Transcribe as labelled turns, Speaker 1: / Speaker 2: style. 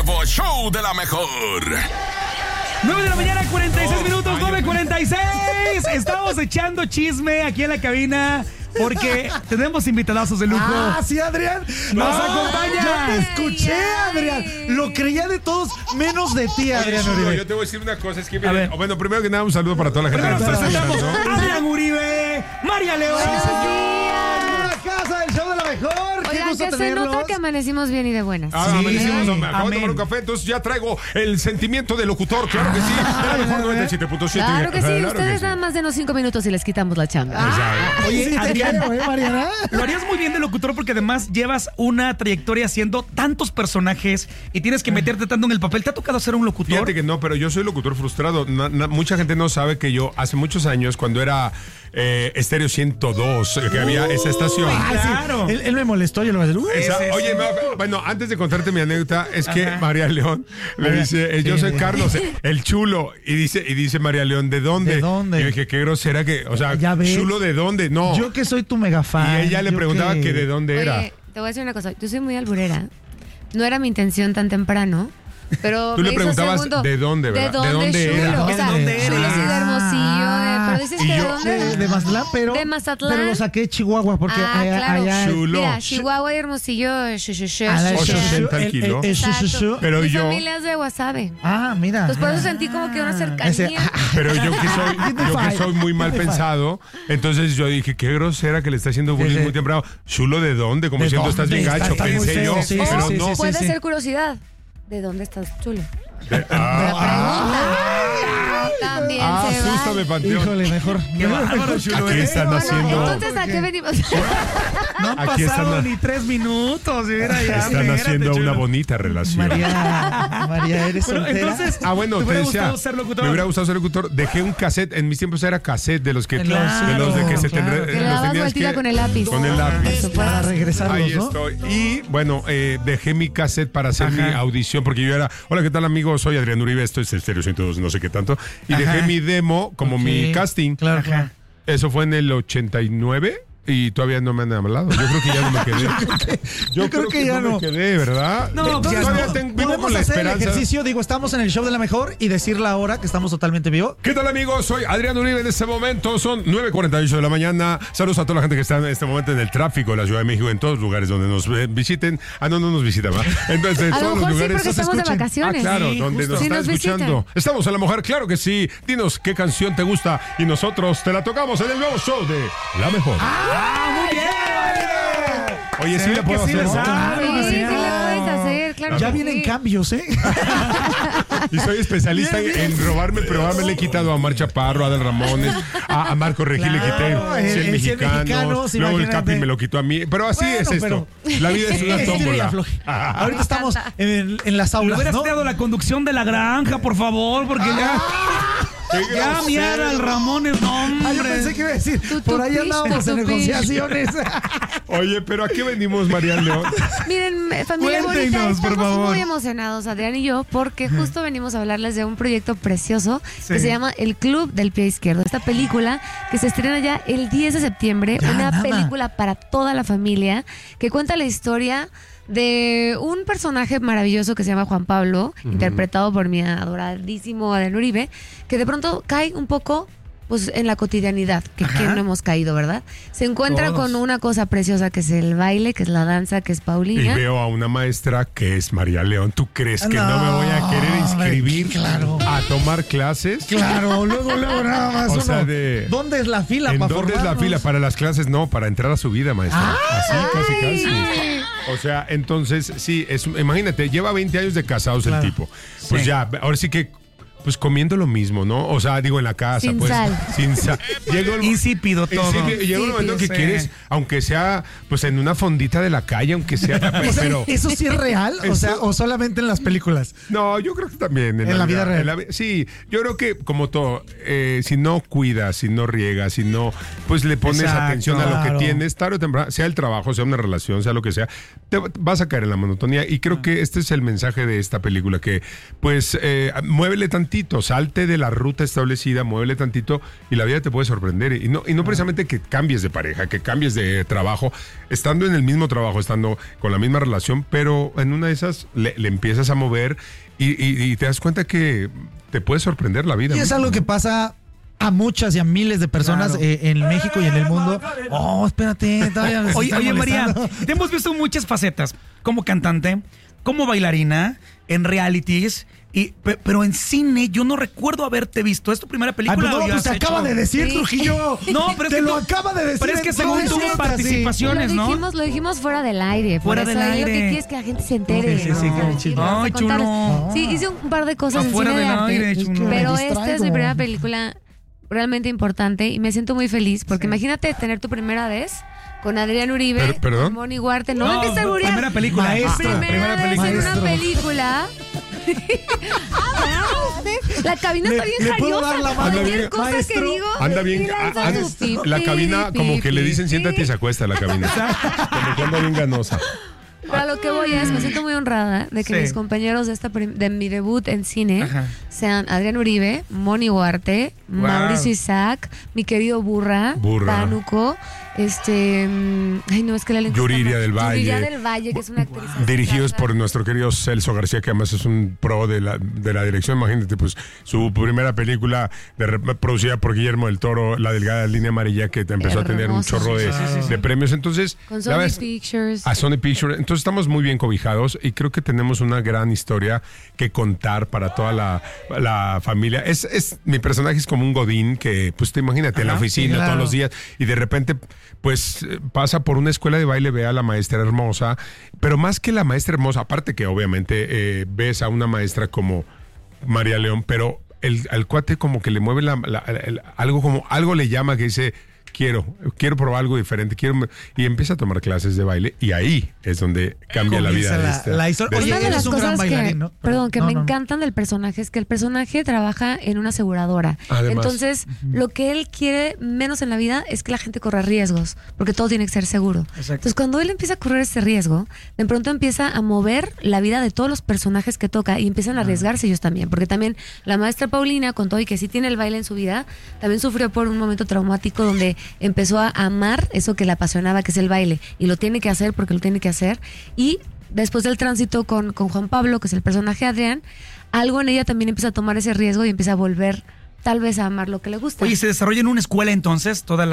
Speaker 1: Show de la mejor.
Speaker 2: 9 de la mañana, 46 minutos, 9:46. Estamos echando chisme aquí en la cabina porque tenemos invitadazos de lujo.
Speaker 3: Ah, sí, Adrián.
Speaker 2: Nos acompaña.
Speaker 3: Yo te escuché, Adrián. Lo creía de todos, menos de ti, Adrián Uribe.
Speaker 4: Yo te voy a decir una cosa, es que
Speaker 2: A ver.
Speaker 4: bueno, primero que nada un saludo para toda la gente que nos está
Speaker 2: Presentamos
Speaker 4: escuchando.
Speaker 2: a Adrián Uribe, María León.
Speaker 3: La casa del show de la mejor. Qué
Speaker 5: Oigan,
Speaker 3: gusto
Speaker 5: que se
Speaker 3: tenerlos.
Speaker 5: nota que amanecimos bien y de buenas.
Speaker 2: Sí,
Speaker 4: Me acabo de
Speaker 2: amén.
Speaker 4: tomar un café, entonces ya traigo el sentimiento de locutor, claro que sí. A lo mejor 97.7.
Speaker 5: Claro que sí,
Speaker 4: Claro
Speaker 5: ustedes
Speaker 4: sí.
Speaker 5: nada más de unos 5 minutos y les quitamos la chamba.
Speaker 3: Oye, sí, te
Speaker 2: Adrián.
Speaker 3: creo, Mariana.
Speaker 2: Lo harías muy bien de locutor porque además llevas una trayectoria haciendo tantos personajes y tienes que meterte tanto en el papel. ¿Te ha tocado ser un locutor?
Speaker 4: Fíjate que no, pero yo soy locutor frustrado. Mucha gente no sabe que yo hace muchos años, cuando era Estéreo 102, que había esa estación.
Speaker 3: Ah, sí.
Speaker 2: Claro.
Speaker 3: Él me molestó, yo le voy a decir,
Speaker 4: Esa- oye, bueno, antes de contarte mi anécdota, es que
Speaker 2: Ajá.
Speaker 4: María León le dice, yo
Speaker 3: sí.
Speaker 4: soy Carlos, el chulo, y dice María León, ¿de dónde?
Speaker 3: ¿De dónde?
Speaker 4: Y yo dije, qué grosera que, o sea,
Speaker 3: Ya ves.
Speaker 4: chulo, ¿de dónde? No.
Speaker 3: yo que soy tu mega fan.
Speaker 4: Y ella le
Speaker 3: yo
Speaker 4: preguntaba que de dónde era.
Speaker 5: Oye, te voy a decir una cosa. Yo soy muy alburera. No era mi intención tan temprano. Pero
Speaker 4: Tú
Speaker 5: me
Speaker 4: le
Speaker 5: hizo
Speaker 4: preguntabas
Speaker 5: segundo.
Speaker 4: de dónde, ¿verdad?
Speaker 5: ¿De dónde,
Speaker 4: era?
Speaker 5: chulo? O sea,
Speaker 2: ¿De dónde
Speaker 5: chulo
Speaker 2: era?
Speaker 5: sí de Hermosillo. Pero dices
Speaker 4: Y
Speaker 5: que ¿de
Speaker 4: yo-
Speaker 5: dónde?
Speaker 3: De Mazatlán, pero.
Speaker 5: ¿De Mazatlán?
Speaker 3: Pero lo saqué de Chihuahua porque
Speaker 5: claro.
Speaker 3: allá.
Speaker 4: Chulo.
Speaker 5: Mira, Chihuahua y Hermosillo.
Speaker 3: a la
Speaker 4: 80 al kilo.
Speaker 5: Exacto.
Speaker 4: Pero
Speaker 5: Mi
Speaker 4: yo-
Speaker 5: familia es de Wasabe.
Speaker 3: Ah, mira.
Speaker 5: Pues por eso sentí como que una cercanía.
Speaker 4: Pero yo que soy muy mal pensado, entonces yo dije, qué grosera que le está haciendo bullying
Speaker 3: Sí, sí.
Speaker 4: muy temprano. ¿Chulo de dónde? Como
Speaker 3: ¿De
Speaker 4: diciendo, estás
Speaker 3: dónde?
Speaker 4: bien gacho,
Speaker 3: Está muy
Speaker 4: pensé
Speaker 3: feo,
Speaker 4: yo.
Speaker 3: sí,
Speaker 4: Pero
Speaker 3: sí,
Speaker 4: no.
Speaker 3: sí,
Speaker 5: Puede
Speaker 3: sí.
Speaker 5: ser curiosidad. ¿De dónde estás chulo? También se
Speaker 4: Asústame,
Speaker 5: vale.
Speaker 4: Panteón.
Speaker 3: Híjole, mejor.
Speaker 2: Qué bárbaro, chulo.
Speaker 4: Aquí están
Speaker 5: Bueno,
Speaker 4: haciendo...
Speaker 5: entonces, ¿a qué venimos?
Speaker 2: No han
Speaker 4: Aquí
Speaker 2: pasado
Speaker 4: están-
Speaker 2: ni 3 minutos. Mira, ya,
Speaker 4: Están
Speaker 2: espérate,
Speaker 4: haciendo
Speaker 2: chulo.
Speaker 4: una bonita relación.
Speaker 3: María, ¿eres
Speaker 2: Bueno,
Speaker 3: soltera?
Speaker 2: entonces,
Speaker 4: Bueno,
Speaker 2: ¿te
Speaker 4: te
Speaker 2: hubiera
Speaker 4: decía,
Speaker 2: gustado ser locutor?
Speaker 4: me hubiera gustado ser locutor. Dejé un cassette, en mis tiempos era cassette de los que,
Speaker 3: Claro,
Speaker 4: de los de que se
Speaker 3: claro.
Speaker 4: tendré-
Speaker 5: Que le
Speaker 4: los
Speaker 5: dabas
Speaker 4: tenías
Speaker 5: vueltita
Speaker 4: que-
Speaker 5: con el lápiz.
Speaker 4: Con el lápiz.
Speaker 5: Por supuesto.
Speaker 3: Para regresarlos,
Speaker 4: Ahí
Speaker 3: ¿no?
Speaker 4: estoy. Y bueno, dejé mi cassette para hacer mi audición, porque yo era, hola, ¿qué tal, amigo? Soy Adrián Uribe, esto es Estéreo 102, no sé qué tanto. Y dejé mi demo como mi casting.
Speaker 3: Claro, claro.
Speaker 4: Eso fue en el 89 y todavía no me han hablado. Yo creo que ya no me quedé. Yo creo que ya no me quedé, ¿verdad?
Speaker 2: No, pues ya
Speaker 4: todavía
Speaker 2: no.
Speaker 4: vivo
Speaker 3: Podemos
Speaker 4: con la
Speaker 3: hacer el
Speaker 4: esperanza.
Speaker 3: ejercicio, digo, estamos en el show de la mejor y decir la hora que estamos totalmente vivo.
Speaker 4: ¿Qué tal, amigos? Soy Adrián Uribe en este momento. Son 9:48 de la mañana. Saludos a toda la gente que está en este momento en el tráfico de la Ciudad de México, en todos los lugares donde nos visiten. No nos visitan, ¿verdad? Entonces,
Speaker 5: A lo
Speaker 4: todos los
Speaker 5: mejor sí,
Speaker 4: lugares.
Speaker 5: porque estamos de vacaciones.
Speaker 4: Claro,
Speaker 2: Sí,
Speaker 4: donde
Speaker 2: justo.
Speaker 4: nos
Speaker 5: Sí,
Speaker 4: están
Speaker 5: nos visitan.
Speaker 4: escuchando. Estamos en La Mujer, claro que sí. Dinos qué canción te gusta y nosotros te la tocamos en el nuevo show de La Mejor.
Speaker 2: ¡Ah, muy bien!
Speaker 4: Oye,
Speaker 2: Se
Speaker 4: sí
Speaker 2: ve
Speaker 4: la puedo
Speaker 2: que sí
Speaker 4: hacer,
Speaker 2: le
Speaker 4: ¿no?
Speaker 2: sabe.
Speaker 5: Sí, sí, le
Speaker 2: Claro.
Speaker 5: puedes hacer, claro.
Speaker 3: Ya
Speaker 5: que
Speaker 3: vienen
Speaker 5: sí.
Speaker 3: cambios, ¿eh?
Speaker 4: Y soy especialista en robarme, pero me le he quitado a Mar Chaparro, a Adal Ramones, a Marco Regil
Speaker 3: Claro,
Speaker 4: le quité 100
Speaker 3: el 100
Speaker 4: mexicanos.
Speaker 3: mexicanos,
Speaker 4: Luego el
Speaker 3: imagínate.
Speaker 4: Capi me lo quitó a mí. Pero así
Speaker 3: Bueno,
Speaker 4: es esto. La vida es una
Speaker 3: Estira y
Speaker 4: tómbola.
Speaker 3: afloje. Ahorita estamos en las
Speaker 2: Le
Speaker 3: aulas,
Speaker 2: hubieras
Speaker 3: ¿no?
Speaker 2: dado la conducción de la granja, por favor, porque ya... Ya mi Adal Ramones, no,
Speaker 3: Ah, yo
Speaker 2: hombre.
Speaker 3: pensé que iba a decir, por ahí
Speaker 5: tupish,
Speaker 3: andábamos en
Speaker 5: tupish.
Speaker 3: negociaciones.
Speaker 4: Oye, pero ¿a qué venimos, María León?
Speaker 5: Miren, familia bonita,
Speaker 2: Cuéntenos, por
Speaker 5: estamos
Speaker 2: favor.
Speaker 5: muy emocionados, Adrián y yo, porque justo venimos a hablarles de un proyecto precioso
Speaker 2: Sí.
Speaker 5: que se llama El Club del Pie Izquierdo. Esta película que se estrena ya el 10 de septiembre,
Speaker 3: Ya,
Speaker 5: una
Speaker 3: nada.
Speaker 5: película para toda la familia que cuenta la historia de un personaje maravilloso que se llama Juan Pablo, interpretado por mi adoradísimo Adrián Uribe, que de pronto cae un poco pues en la cotidianidad, que no hemos caído, ¿verdad? Se encuentra
Speaker 2: Todos.
Speaker 5: con una cosa preciosa que es el baile, que es la danza, que es
Speaker 4: Y
Speaker 5: Paulina.
Speaker 4: veo a una maestra que es María León. ¿Tú crees que no me voy a querer inscribir
Speaker 3: claro.
Speaker 4: a tomar clases?
Speaker 3: Claro, luego nada más.
Speaker 4: O
Speaker 3: uno,
Speaker 4: sea, de-
Speaker 3: ¿dónde es la fila
Speaker 4: ¿En
Speaker 3: para
Speaker 4: dónde es la
Speaker 3: formarnos?
Speaker 4: fila? Para las clases, no, para entrar a su vida, maestra. Así, casi. O sea, entonces, sí, imagínate, lleva 20 años de casados
Speaker 3: Claro.
Speaker 4: el tipo. Pues
Speaker 2: Sí.
Speaker 4: ya, ahora sí que, pues comiendo lo mismo, ¿no? O sea, digo, en la casa,
Speaker 5: Sin
Speaker 4: pues.
Speaker 5: sal.
Speaker 4: Sin sal. Llega el-
Speaker 2: Insípido todo.
Speaker 4: Llega un momento que
Speaker 2: Sí.
Speaker 4: quieres, aunque sea, pues en una fondita de la calle, aunque sea,
Speaker 3: O sea,
Speaker 4: pero...
Speaker 3: ¿eso sí es real? O sea, o solamente en las películas.
Speaker 4: No, yo creo que también
Speaker 3: En la vida real.
Speaker 4: Sí, yo creo que como todo, si no cuidas, si no riegas, si no, pues le pones
Speaker 2: Exacto.
Speaker 4: atención a lo
Speaker 3: Claro.
Speaker 4: que tienes, tarde o temprano, sea el trabajo, sea una relación, sea lo que sea, te vas a caer en la monotonía. Y creo que este es el mensaje de esta película, que pues muévele tantito, salte de la ruta establecida, muévele tantito y la vida te puede sorprender. Y no precisamente que cambies de pareja, que cambies de trabajo, estando en el mismo trabajo, estando con la misma relación, pero en una de esas le empiezas a mover y te das cuenta que te puede sorprender la vida.
Speaker 3: Y es algo que pasa a muchas y a miles de personas en México y en el mundo. Oh, espérate.
Speaker 2: Oye, María, te hemos visto muchas facetas. Como cantante, como bailarina, en realities. Pero en cine yo no recuerdo haberte visto. ¿Es tu primera película?
Speaker 3: Pues te acaba de decir,
Speaker 5: Sí.
Speaker 3: Trujillo.
Speaker 2: No, pero es
Speaker 3: te
Speaker 2: que
Speaker 3: lo acaba de decir.
Speaker 2: Pero es que según tuvo
Speaker 3: sí.
Speaker 2: participaciones, ¿no?
Speaker 5: Lo dijimos fuera del aire.
Speaker 2: Fuera
Speaker 5: por
Speaker 2: del
Speaker 5: eso
Speaker 2: aire.
Speaker 5: Lo que quieres es que la gente se entere.
Speaker 3: Sí, sí, qué chido.
Speaker 5: Vamos a
Speaker 2: Ay,
Speaker 5: contarles.
Speaker 2: chulo.
Speaker 5: Sí, hice un par de cosas en
Speaker 2: Afuera
Speaker 5: cine de
Speaker 2: del
Speaker 5: arte.
Speaker 2: aire, chulo.
Speaker 5: Pero
Speaker 3: Me
Speaker 5: esta es mi
Speaker 3: distraigo.
Speaker 5: primera película realmente importante y me siento muy feliz porque imagínate tener tu primera vez con Adrián Uribe,
Speaker 4: ¿Perdón?
Speaker 5: con Moni Huarte. No me empieces a alburear.
Speaker 2: Primera película.
Speaker 3: Maestro.
Speaker 5: Primera vez en
Speaker 3: Maestro.
Speaker 5: una película. La cabina está bien
Speaker 3: ¿Le puedo dar
Speaker 5: jariosa.
Speaker 3: la mano?
Speaker 5: Cualquier cosa que
Speaker 3: Maestro.
Speaker 5: digo.
Speaker 4: Anda bien,
Speaker 5: y lanza su pi,
Speaker 4: la
Speaker 5: pi,
Speaker 4: cabina
Speaker 5: pi,
Speaker 4: como que le
Speaker 5: pi,
Speaker 4: dicen
Speaker 5: pi.
Speaker 4: siéntate y se acuesta la cabina. Como que anda bien ganosa.
Speaker 5: Pero a lo que voy es, me siento muy honrada de que
Speaker 2: Sí.
Speaker 5: mis compañeros de mi debut en cine
Speaker 2: Ajá.
Speaker 5: sean Adrián Uribe, Moni Huarte,
Speaker 2: Wow.
Speaker 5: Mauricio Isaac, mi querido Burra, Pánuco, ay no, es que la lengua
Speaker 4: Yuridia del Valle.
Speaker 5: Yuridia del Valle, que es una actriz.
Speaker 4: Dirigidos por nuestro querido Celso García, que además es un pro de la dirección. Imagínate, pues, su primera película producida por Guillermo del Toro, La delgada línea amarilla, que empezó a tener un
Speaker 5: Hermoso.
Speaker 4: chorro de premios. Entonces,
Speaker 5: Con
Speaker 4: la
Speaker 5: Sony
Speaker 4: verdad es-
Speaker 5: Pictures.
Speaker 4: a Sony Pictures. Entonces estamos muy bien cobijados y creo que tenemos una gran historia que contar para toda la familia. Mi personaje es como un godín que, pues te imagínate, en la oficina
Speaker 3: sí, claro.
Speaker 4: todos los días y de repente, pues pasa por una escuela de baile, ve a la maestra hermosa, pero más que la maestra hermosa, aparte que obviamente ves a una maestra como María León, pero al cuate como que le mueve algo le llama que dice... Quiero probar algo diferente, y empieza a tomar clases de baile y ahí es donde cambia la vida
Speaker 3: Comienza
Speaker 4: de
Speaker 3: la historia.
Speaker 4: de
Speaker 3: Oye,
Speaker 5: Una de
Speaker 3: eres
Speaker 5: las
Speaker 3: un gran
Speaker 5: cosas
Speaker 3: bailarín, ¿no?
Speaker 5: que
Speaker 3: No,
Speaker 5: me
Speaker 3: no.
Speaker 5: encantan del personaje es que el personaje trabaja en una aseguradora.
Speaker 4: Además.
Speaker 5: Entonces, lo que él quiere menos en la vida es que la gente corra riesgos, porque todo tiene que ser seguro.
Speaker 2: Exacto.
Speaker 5: Entonces, cuando él empieza a correr ese riesgo, de pronto empieza a mover la vida de todos los personajes que toca y empiezan a arriesgarse ellos también, porque también la maestra Paulina, con todo y que sí tiene el baile en su vida, también sufrió por un momento traumático donde empezó a amar eso que le apasionaba, que es el baile, y lo tiene que hacer porque lo tiene que hacer. Y después del tránsito con Juan Pablo, que es el personaje Adrián, algo en ella también empieza a tomar ese riesgo y empieza a volver tal vez a amar lo que le gusta.
Speaker 2: Oye, ¿se desarrolla en una escuela entonces toda